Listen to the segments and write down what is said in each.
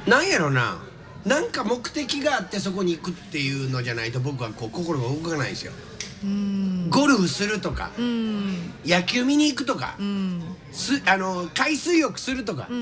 なんやろな、なんか目的があってそこに行くっていうのじゃないと僕はこう心が動かないんですよ。ゴルフするとか、野球見に行くとか、海水浴するとか、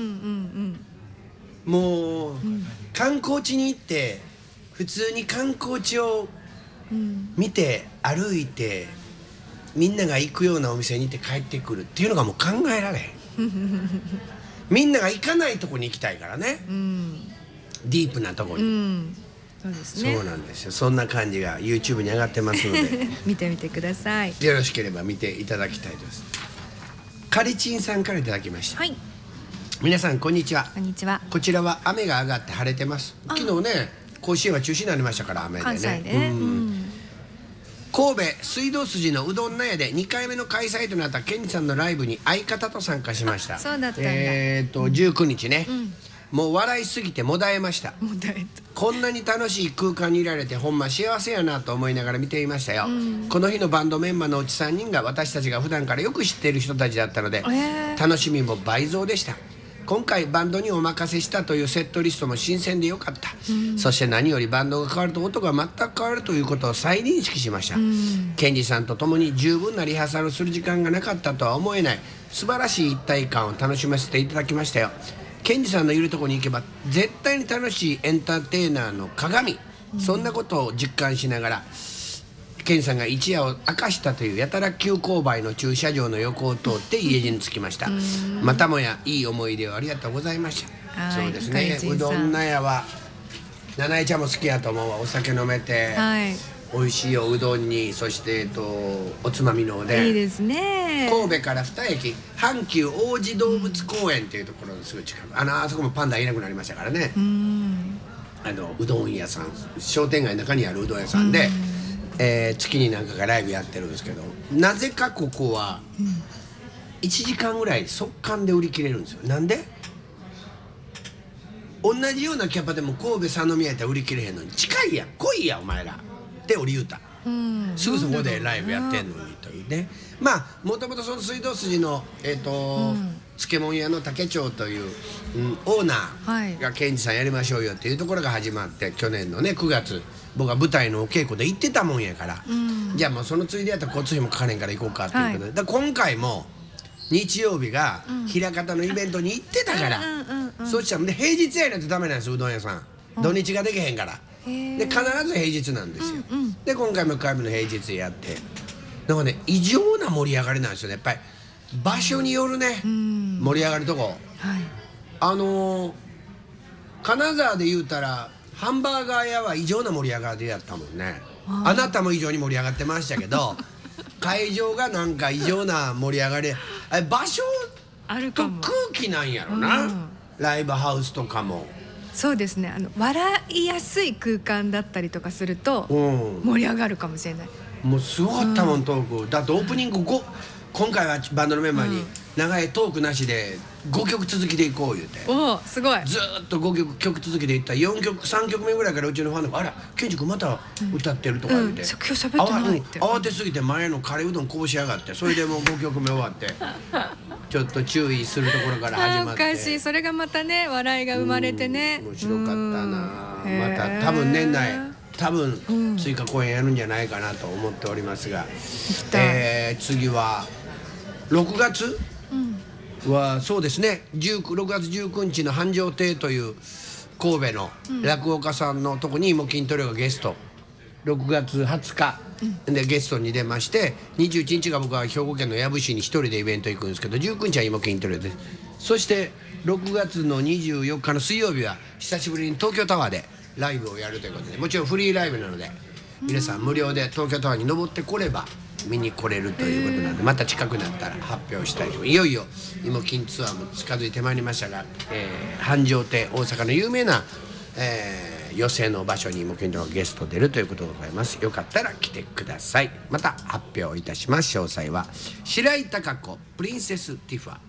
もう、観光地に行って普通に観光地を見て歩いてみんなが行くようなお店に行って帰ってくるっていうのがもう考えられへんみんなが行かないとこに行きたいからね、ディープなとこに、 そうですね。 そうなんですよ。そんな感じが YouTube に上がってますので見てみてください。 よろしければ見ていただきたいです。カリチンさんからいただきました。 はい。 皆さんこんにちは。 こんにちは。 こちらは雨が上がって晴れてます。昨日ね、甲子園は中止になりましたから雨でね。 関西でね。 神戸水道筋のうどん納屋で2回目の開催となったケンジさんのライブに相方と参加しました。 そうだったんだ。 19日ね、もう笑いすぎてもだえました。 もだえた。 こんなに楽しい空間にいられてほんま幸せやなと思いながら見ていましたよ、この日のバンドメンバーのうち3人が私たちが普段からよく知っている人たちだったので、楽しみも倍増でした。今回バンドにお任せしたというセットリストも新鮮でよかった、そして何よりバンドが変わると音が全く変わるということを再認識しました、ケンジさんと共に十分なリハーサルをする時間がなかったとは思えない素晴らしい一体感を楽しませていただきましたよ。ケンジさんのいるところに行けば絶対に楽しいエンターテイナーの鏡、そんなことを実感しながらケンジさんが一夜を明かしたというやたら急勾配の駐車場の横を通って家路に着きました。またもやいい思い出をありがとうございました。そうですね、うどん納屋は七重ちゃんも好きやと思うわ。お酒飲めて、美味しいおうどんに、そしておつまみのおでん。 いいですね。 神戸から2駅阪急王子動物公園っていうところのすぐ近く、あそこもパンダいなくなりましたからね。うどん屋さん、商店街の中にあるうどん屋さんで、月に何かがライブやってるんですけど、なぜかここは1時間ぐらい速乾で売り切れるんですよ。なんで？同じようなキャパでも神戸三宮やったら売り切れへんのに、近いやん来いやお前らって俺言うた、すぐそこでライブやってんのにというね。まあもともとその水道筋の漬物屋の竹長という、オーナーがケンジさんやりましょうよっていうところが始まって、去年のね9月僕は舞台のお稽古で行ってたもんやから、じゃあもうそのついでやったら交通費もかかれんから行こうかっていうことで、だから今回も日曜日が枚方のイベントに行ってたから、そしたらね平日やないとダメなんですよ、うどん屋さん、土日ができへんから。で必ず平日なんですよ、で今回も1回目の平日やって、なんかね異常な盛り上がりなんですよね。やっぱり場所によるね、盛り上がるとこ、金沢で言うたらハンバーガー屋は異常な盛り上がりやったもんね。あなたも異常に盛り上がってましたけど会場がなんか異常な盛り上がり、場所と空気なんやろな、ライブハウスとかも。 そうですね、笑いやすい空間だったりとかすると盛り上がるかもしれない。 もうすごかったもん、トークだってオープニング今回はバンドのメンバーに長いトークなしで5曲続きでいこう言うて、 おすごいずーっと5曲続きでいったら3曲目ぐらいからうちのファンが「あらケンジ君また歌ってる」とか言うて、 今日喋ってないって慌てすぎて前のカレーうどんこぼしやがって、それでもう5曲目終わってちょっと注意するところから始まって、 おかしい、それがまたね笑いが生まれてね、 面白かったな。また多分年内追加公演やるんじゃないかなと思っておりますが、次は6月はそうですね、6月19日の繁盛亭という神戸の落語家さんのとこに芋筋トレがゲスト、6月20日でゲストに出まして、21日が僕は兵庫県の養父市に一人でイベント行くんですけど、19日は芋筋トレです。そして6月の24日の水曜日は久しぶりに東京タワーでライブをやるということで、もちろんフリーライブなので皆さん無料で東京タワーに登ってこれば見に来れるということなんで、また近くなったら発表したいと思います。いよいよ芋筋ツアーも近づいてまいりましたが、繁盛亭、大阪の有名な、寄席の場所に芋筋のゲスト出るということでございます。よかったら来てください。また発表いたします。詳細は白井貴子プリンセスティファ